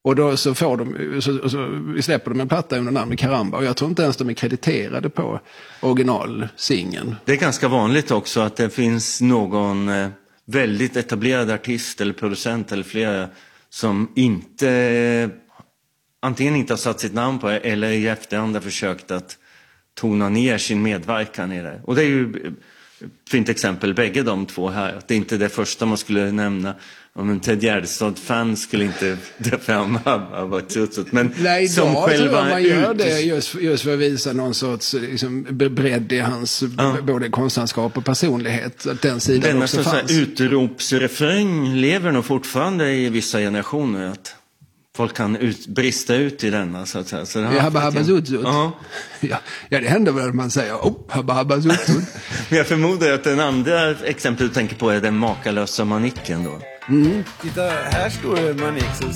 Och då så får de, så släpper de en platta under namnet Karamba. Och jag tror inte ens de är krediterade på originalsingeln. Det är ganska vanligt också att det finns någon väldigt etablerad artist eller producent eller flera som antingen inte har satt sitt namn på det eller i efterhand har försökt att tona ner sin medverkan i det. Och det är ju ett fint exempel, bägge de två här. Att det är inte det första man skulle nämna. Om en Ted Gärdestad-fan skulle inte dra fram men nej, som då själva tror jag man gör det just för att visa någon sorts liksom, bredd i hans både konstnärskap och personlighet. Att den sidan denna också fanns. Utropsrefräng lever nog fortfarande i vissa generationer. Att folk kan brista ut i denna så att säga. Så det Habba habba zut zut. Ja, det händer väl att man säger habba habba zut zut. Men jag förmodar att den andra exempel du tänker på är den makalösa manicken då. Titta, här står det Manik som